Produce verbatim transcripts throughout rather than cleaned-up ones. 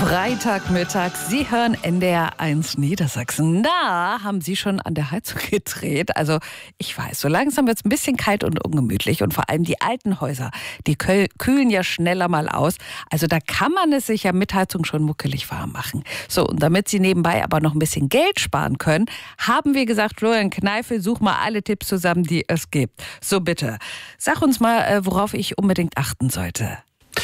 Freitagmittag, Sie hören N D R eins Niedersachsen. Na, haben Sie schon an der Heizung gedreht? Also ich weiß, so langsam wird es ein bisschen kalt und ungemütlich. Und vor allem die alten Häuser, die kühlen ja schneller mal aus. Also da kann man es sich ja mit Heizung schon muckelig warm machen. So, und damit Sie nebenbei aber noch ein bisschen Geld sparen können, haben wir gesagt, Florian Kneifel, such mal alle Tipps zusammen, die es gibt. So bitte, sag uns mal, worauf ich unbedingt achten sollte.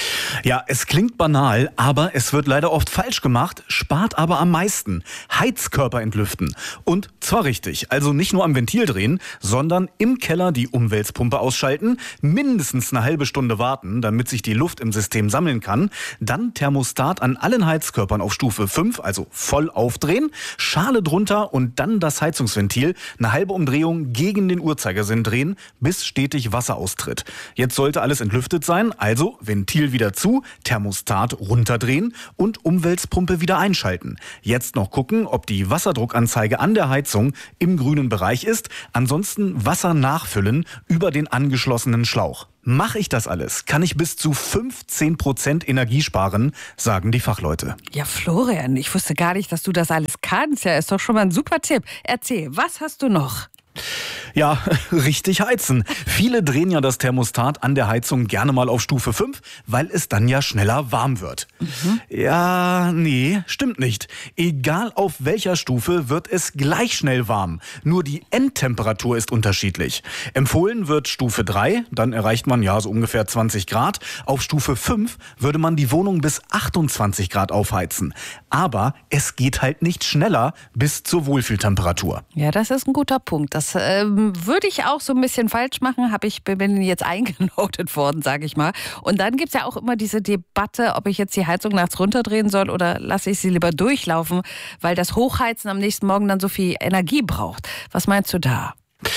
Ja, es klingt banal, aber es wird leider oft falsch gemacht, spart aber am meisten. Heizkörper entlüften. Und zwar richtig, also nicht nur am Ventil drehen, sondern im Keller die Umwälzpumpe ausschalten, mindestens eine halbe Stunde warten, damit sich die Luft im System sammeln kann, dann Thermostat an allen Heizkörpern auf Stufe fünf, also voll aufdrehen, Schale drunter und dann das Heizungsventil eine halbe Umdrehung gegen den Uhrzeigersinn drehen, bis stetig Wasser austritt. Jetzt sollte alles entlüftet sein, also Ventil wieder zu, Thermostat runterdrehen und Umwälzpumpe wieder einschalten. Jetzt noch gucken, ob die Wasserdruckanzeige an der Heizung im grünen Bereich ist. Ansonsten Wasser nachfüllen über den angeschlossenen Schlauch. Mache ich das alles, kann ich bis zu fünfzehn Prozent Energie sparen, sagen die Fachleute. Ja, Florian, ich wusste gar nicht, dass du das alles kannst. Ja, ist doch schon mal ein super Tipp. Erzähl, was hast du noch? Ja, richtig heizen. Viele drehen ja das Thermostat an der Heizung gerne mal auf Stufe fünf, weil es dann ja schneller warm wird. Mhm. Ja, nee, stimmt nicht. Egal auf welcher Stufe wird es gleich schnell warm. Nur die Endtemperatur ist unterschiedlich. Empfohlen wird Stufe drei, dann erreicht man ja so ungefähr zwanzig Grad. Auf Stufe fünf würde man die Wohnung bis achtundzwanzig Grad aufheizen. Aber es geht halt nicht schneller bis zur Wohlfühltemperatur. Ja, das ist ein guter Punkt. Das ähm, würde ich auch so ein bisschen falsch machen, habe ich bin jetzt eingenotet worden, sage ich mal. Und dann gibt es ja auch immer diese Debatte, ob ich jetzt die Heizung nachts runterdrehen soll oder lasse ich sie lieber durchlaufen, weil das Hochheizen am nächsten Morgen dann so viel Energie braucht. Was meinst du da?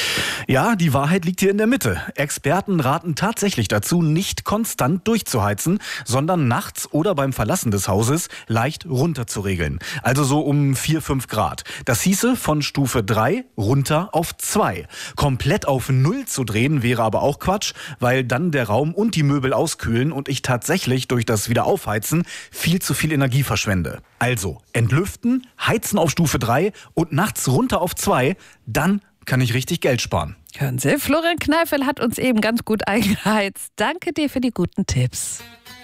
Ja, die Wahrheit liegt hier in der Mitte. Experten raten tatsächlich dazu, nicht konstant durchzuheizen, sondern nachts oder beim Verlassen des Hauses leicht runter zu regeln. Also so um vier, fünf Grad. Das hieße von Stufe drei runter auf zwei. Komplett auf null zu drehen wäre aber auch Quatsch, weil dann der Raum und die Möbel auskühlen und ich tatsächlich durch das Wiederaufheizen viel zu viel Energie verschwende. Also entlüften, heizen auf Stufe drei und nachts runter auf zwei, dann kann ich richtig Geld sparen. Hören Sie, Florian Kneifel hat uns eben ganz gut eingeheizt. Danke dir für die guten Tipps.